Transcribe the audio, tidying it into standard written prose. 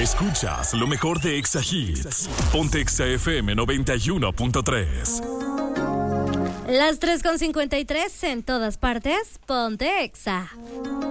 Escuchas lo mejor de Exa Hits. Ponte Exa FM 91.3. Las 3:53 en todas partes. Ponte Exa.